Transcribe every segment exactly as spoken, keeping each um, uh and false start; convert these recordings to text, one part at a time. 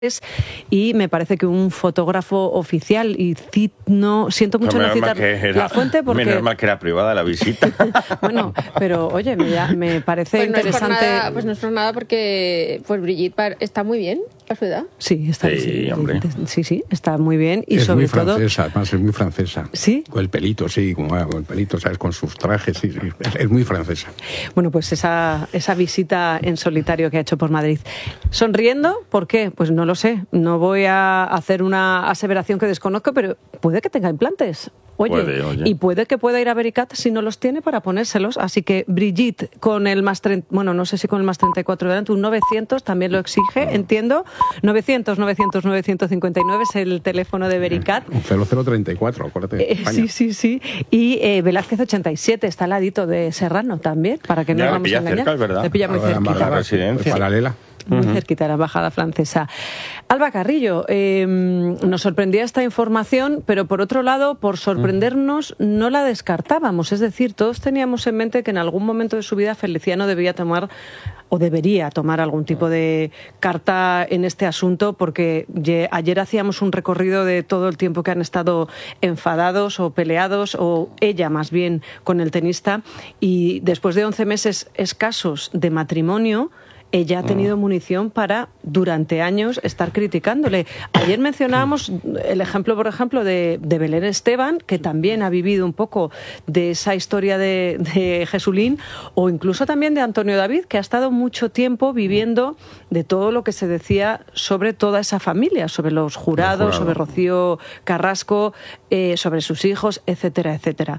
y me parece que un fotógrafo oficial, y cit, no siento mucho no, no citar era, la fuente porque... Menos mal que era privada la visita. Bueno, pero oye, me, me parece pues no interesante... Es nada, pues no es por nada porque pues Brigitte está muy bien a su edad. Sí, está sí, sí, hombre. sí, sí, está muy bien. Y es sobre muy francesa, todo... además es muy francesa. ¿Sí? Con el pelito, sí, con, con el pelito, ¿sabes? Con sus trajes, sí, sí, es, es muy francesa. Bueno, pues esa, esa visita en solitario que ha hecho por Madrid. ¿Sonriendo? ¿Por qué? Pues no lo sé. No voy a hacer una aseveración que desconozco, pero puede que tenga implantes. Oye, puede, oye. Y puede que pueda ir a Vericat si no los tiene para ponérselos. Así que Brigitte, con el más... Bueno, no sé si con el más treinta y cuatro delante, un novecientos también lo exige, entiendo. novecientos, novecientos, novecientos cincuenta y nueve es el teléfono de Vericat. Un cero cero treinta y cuatro, acuérdate. Eh, sí, sí, sí. Y eh, Velázquez ochenta y siete, está al ladito de Serrano también, para que no nos vamos a engañar. Cerca, es verdad. Le pilla muy cerquita. La residencia. Paralela. Muy uh-huh. cerquita de la embajada francesa. Alba Carrillo, eh, nos sorprendía esta información, pero por otro lado, por sorprendernos, no la descartábamos. Es decir, todos teníamos en mente que en algún momento de su vida Feliciano debía tomar o debería tomar algún tipo de carta en este asunto, porque ayer hacíamos un recorrido de todo el tiempo que han estado enfadados o peleados, o ella más bien, con el tenista, y después de once meses escasos de matrimonio, ella ha tenido munición para, durante años, estar criticándole. Ayer mencionábamos el ejemplo, por ejemplo, de, de Belén Esteban, que también ha vivido un poco de esa historia de, de Jesulín, o incluso también de Antonio David, que ha estado mucho tiempo viviendo de todo lo que se decía sobre toda esa familia, sobre los jurados, sobre Rocío Carrasco, eh, sobre sus hijos, etcétera, etcétera.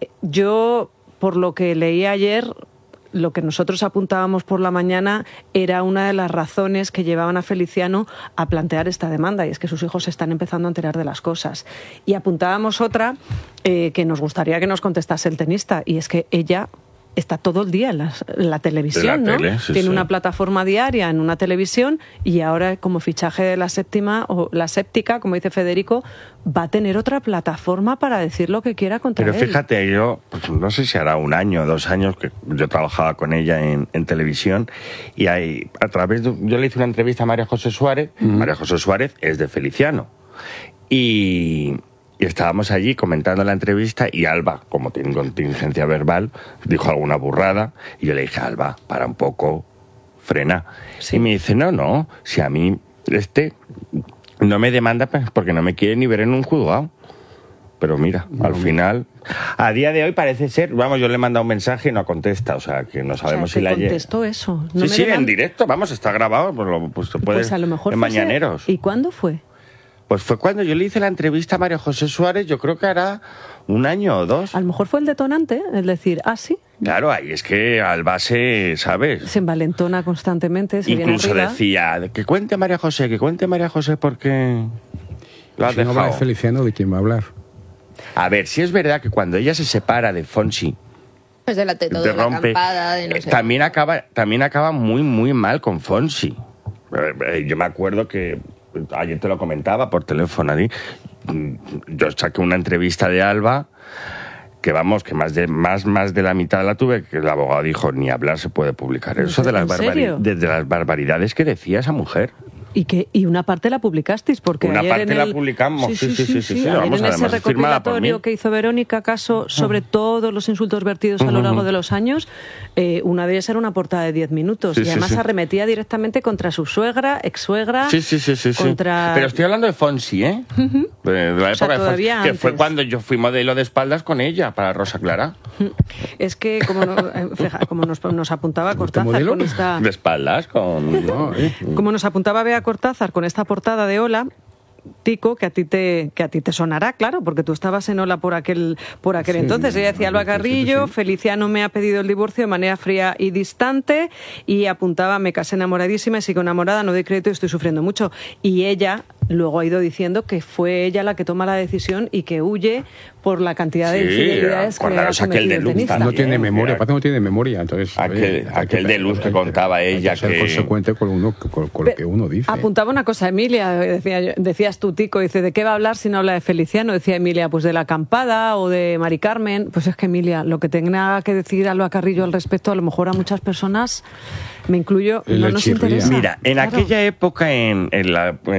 Yo, por lo que leí ayer, lo que nosotros apuntábamos por la mañana era una de las razones que llevaban a Feliciano a plantear esta demanda, y es que sus hijos se están empezando a enterar de las cosas. Y apuntábamos otra eh, que nos gustaría que nos contestase el tenista, y es que ella está todo el día en la, en la televisión, la ¿no? tele, sí, Tiene sí. una plataforma diaria en una televisión, y ahora, como fichaje de la séptima o la séptica, como dice Federico, va a tener otra plataforma para decir lo que quiera contra Pero él. fíjate, yo pues, no sé si hará un año o dos años que yo trabajaba con ella en, en televisión, y hay, a través de, yo le hice una entrevista a María José Suárez. Mm. María José Suárez es de Feliciano, y... Y estábamos allí comentando la entrevista, y Alba, como tiene contingencia verbal, dijo alguna burrada, y yo le dije, Alba, para un poco, frena. Sí. Y me dice, no, no, si a mí este no me demanda porque no me quiere ni ver en un juzgado. Pero mira, no, al final, a día de hoy parece ser, vamos, yo le he mandado un mensaje y no contesta, o sea, que no sabemos, o sea, si la contestó eso. ¿No sí, sí, deman... en directo, vamos, está grabado, pues, lo, pues se puede, pues a lo mejor en Mañaneros. ¿Y cuándo fue? Pues fue cuando yo le hice la entrevista a María José Suárez, yo creo que hará un año o dos. A lo mejor fue el detonante, es decir, ah, sí. Claro, ahí es que al base, ¿sabes? Se envalentona constantemente, se Incluso viene arriba. Decía, que cuente María José, que cuente María José porque lo has si dejado. No va Feliciano, ¿de quién va a hablar? A ver, si es verdad que cuando ella se separa de Fonsi, pues de la, de todo, de rompe, la acampada, de no eh, sé. también acaba, también acaba muy, muy mal con Fonsi. Eh, yo me acuerdo que ayer te lo comentaba por teléfono, ¿sí? Yo saqué una entrevista de Alba que vamos, que más de más más de la mitad la tuve, que el abogado dijo, ni hablar se puede publicar. Eso de las, barbari- de, de las barbaridades que decía esa mujer. Y que y una parte la publicasteis, porque una ayer parte en el... la publicamos, sí, sí, sí, sí, sí, sí, sí. Ayer Vamos, en ese recopilatorio que hizo Verónica Caso sobre todos los insultos vertidos a lo largo de los años, eh, una de ellas era una portada de diez minutos, sí, y además sí, sí. arremetía directamente contra su suegra, ex-suegra, sí, sí, sí, sí, contra... Sí. Pero estoy hablando de Fonsi, ¿eh? Uh-huh. De, de la época o sea, de Fonsi, que antes. Fue cuando yo fui modelo de espaldas con ella, para Rosa Clara. Es que, como, no, como nos, nos apuntaba Cortázar con esta... De espaldas, con... No, ¿eh? Como nos apuntaba Bea Cortázar con esta portada de Hola, Tico, que a ti te que a ti te sonará, claro, porque tú estabas en Hola por aquel por aquel sí, entonces. Ella decía, Alba Carrillo, sí, sí. Feliciano me ha pedido el divorcio de manera fría y distante, y apuntaba, me casé enamoradísima y sigo enamorada, no doy crédito y estoy sufriendo mucho. Y ella luego ha ido diciendo que fue ella la que toma la decisión y que huye por la cantidad de Sí, infidelidades que ha acordaros aquel cometido de el Luz tenista. No también. tiene memoria, mira. aparte no tiene memoria, entonces... Aquel- oye, hay aquel de luz que hay contaba hay ella ser que- consecuente con, uno, con, con lo que uno dice. Apuntaba una cosa, Emilia, decía yo- decías tú, Tico, dice, ¿de qué va a hablar si no habla de Feliciano? Decía Emilia, pues de la acampada o de Mari Carmen. Pues es que, Emilia, lo que tenga que decir Alba Carrillo al respecto, a lo mejor a muchas personas, me incluyo, Es no la nos chirría. interesa. Mira, en Claro. aquella época, en, en la,